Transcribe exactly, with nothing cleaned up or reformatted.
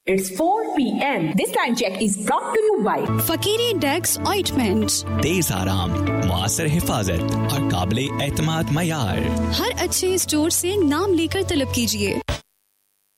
It's four p m This time check is brought to you by फकीरी desks ointment. तेज आराम, मुआसर हिफाजत और काबिल एतमाद मयार। हर अच्छे स्टोर से नाम लेकर तलब कीजिए।